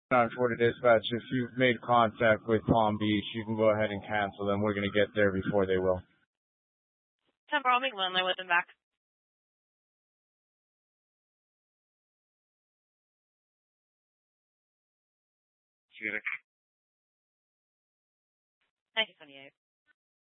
Not sure what it is, but if you've made contact with Palm Beach, you can go ahead and cancel them. We're going to get there before they will. 10 I'll make Lindley with them back. See you next. 1928.